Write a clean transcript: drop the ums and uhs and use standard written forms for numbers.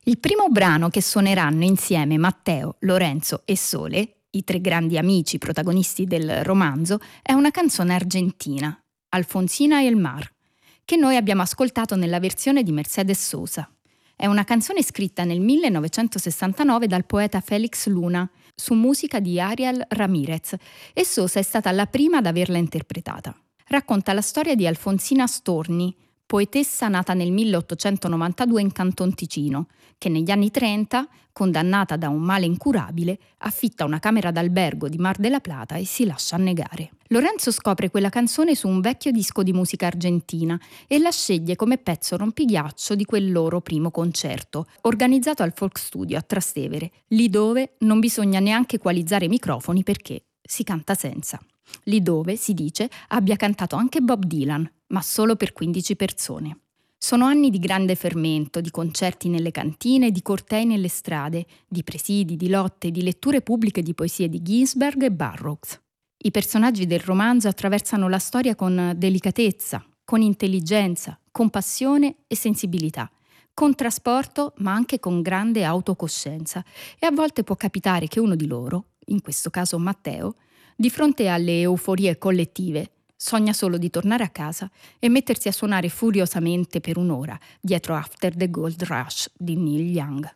Il primo brano che suoneranno insieme Matteo, Lorenzo e Sole, i tre grandi amici protagonisti del romanzo, è una canzone argentina, Alfonsina e el Mar, che noi abbiamo ascoltato nella versione di Mercedes Sosa. È una canzone scritta nel 1969 dal poeta Félix Luna, su musica di Ariel Ramírez, e Sosa è stata la prima ad averla interpretata. Racconta la storia di Alfonsina Storni, poetessa nata nel 1892 in Canton Ticino, che negli anni 30, condannata da un male incurabile, affitta una camera d'albergo di Mar della Plata e si lascia annegare. Lorenzo scopre quella canzone su un vecchio disco di musica argentina e la sceglie come pezzo rompighiaccio di quel loro primo concerto, organizzato al Folk Studio a Trastevere, lì dove non bisogna neanche equalizzare i microfoni perché si canta senza. Lì dove, si dice, abbia cantato anche Bob Dylan, ma solo per 15 persone. Sono anni di grande fermento, di concerti nelle cantine, di cortei nelle strade, di presidi, di lotte, di letture pubbliche di poesie di Ginsberg e Burroughs. I personaggi del romanzo attraversano la storia con delicatezza, con intelligenza, con passione e sensibilità, con trasporto ma anche con grande autocoscienza, e a volte può capitare che uno di loro, in questo caso Matteo, di fronte alle euforie collettive, sogna solo di tornare a casa e mettersi a suonare furiosamente per un'ora dietro After the Gold Rush di Neil Young.